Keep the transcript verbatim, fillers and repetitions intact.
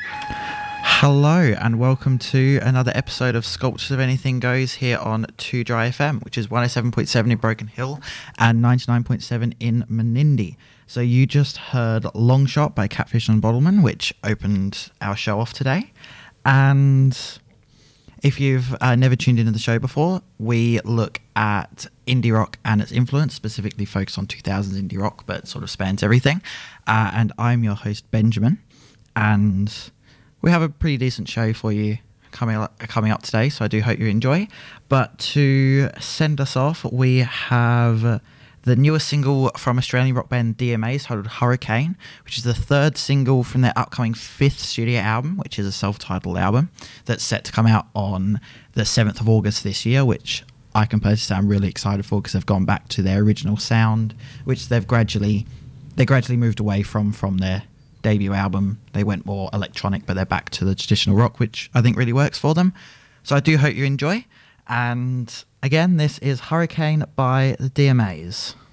Hello and welcome to another episode of Sculptures of Anything Goes here on two Dry F M, which is one oh seven point seven in Broken Hill and ninety-nine point seven in Menindee. So you just heard Long Shot by Catfish and Bottleman, which opened our show off today. And if you've uh, never tuned into the show before, we look at indie rock and its influence, specifically focused on two thousands indie rock, but sort of spans everything. Uh, and I'm your host, Benjamin, and we have a pretty decent show for you coming up, coming up today, so I do hope you enjoy. But to send us off, we have the newest single from Australian rock band D M A, titled Hurricane, which is the third single from their upcoming fifth studio album, which is a self-titled album that's set to come out on the seventh of August this year, which I can personally say I'm really excited for because they've gone back to their original sound, which they've gradually they gradually moved away from from their debut album. They went more electronic, but they're back to the traditional rock, which I think really works for them. So I do hope you enjoy. And again, this is Hurricane by the D M As.